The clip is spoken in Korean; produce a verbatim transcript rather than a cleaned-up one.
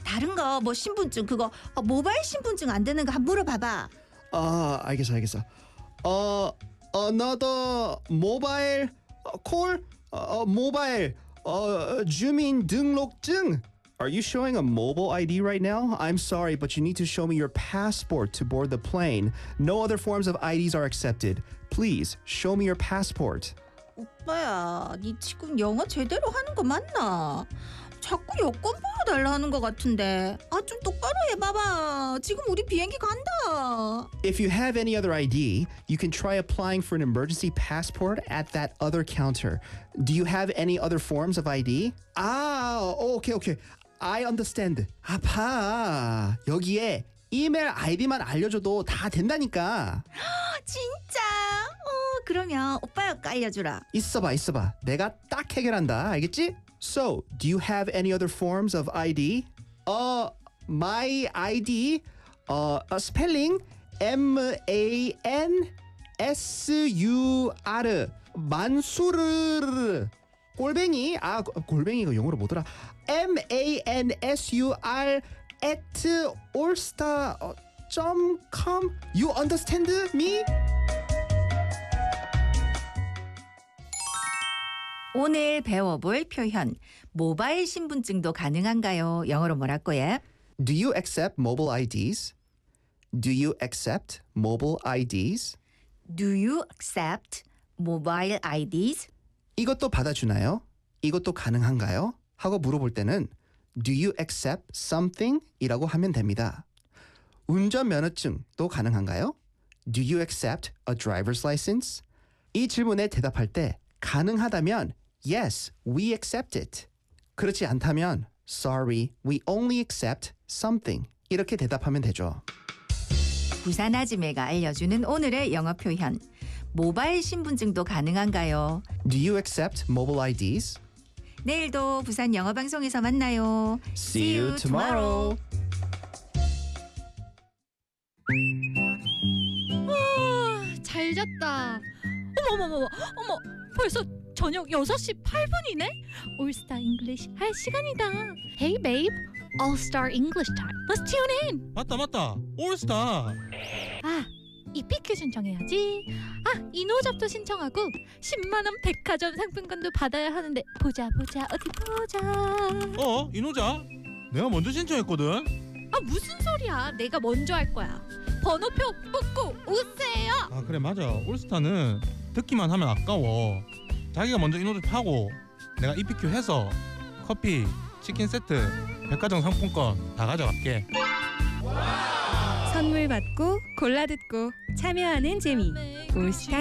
다른 거 뭐 신분증 그거 어, 모바일 신분증 안 되는 거 한번 물어봐봐. 아, 알겠어, 알겠어. 어, another mobile call, 어, mobile, 어, 주민등록증. Are you showing a mobile I D right now? I'm sorry, but you need to show me your passport to board the plane. No other forms of I Ds are accepted. Please show me your passport. 오빠야, 니 지금 영어 제대로 하는 거 맞나? 자꾸 여권 보여달라 하는 것 같은데. 아, 좀 똑바로 해봐봐. 지금 우리 비행기 간다. If you have any other I D, you can try applying for an emergency passport at that other counter. Do you have any other forms of I D? 아, okay, okay. I understand. 아파. 여기에 이메일 아이디만 알려줘도 다 된다니까. 진짜? 어, 그러면 오빠야 거 알려주라. 있어봐, 있어봐. 내가 딱 해결한다. 알겠지? So, do you have any other forms of I D? Uh, my I D, uh, uh spelling M A N S U R 만수르 골뱅이 아 골뱅이가 영어로 뭐더라? M A N S U R at allstar dot com. You understand me? 오늘 배워볼 표현 모바일 신분증도 가능한가요? 영어로 뭐라고 해? Do you accept mobile I Ds? Do you accept mobile I Ds? Do you accept mobile I Ds? 이것도 받아주나요? 이것도 가능한가요? 하고 물어볼 때는 Do you accept something? 이라고 하면 됩니다. 운전면허증도 가능한가요? Do you accept a driver's license? 이 질문에 대답할 때 가능하다면 Yes, we accept it. 그렇지 않다면 Sorry, we only accept something. 이렇게 대답하면 되죠. 부산 아지매가 알려주는 오늘의 영어 표현 모바일 신분증도 가능한가요? Do you accept mobile I Ds? 내일도 부산 영어 방송에서 만나요. See you tomorrow. 아, 잘 잤다. 어머머머, 어머, 벌써 저녁 여섯 시 팔 분이네? 올스타 잉글리시 할 시간이다. Hey babe, All Star English time. Let's tune in. 맞다 맞다 올스타. 아, 이피큐 신청해야지. 아, 이노잡도 신청하고 십만 원 백화점 상품권도 받아야 하는데 보자 보자 어디 보자. 어 이노자 내가 먼저 신청했거든. 아, 무슨 소리야? 내가 먼저 할 거야. 번호표 뽑고 오세요. 아 그래 맞아 올스타는 듣기만 하면 아까워. 자기가 먼저 이노자 파고 내가 이피큐 해서 커피 치킨 세트 백화점 상품권 다 가져갈게. 선물 받고 골라 듣고 참여하는 재미 올스타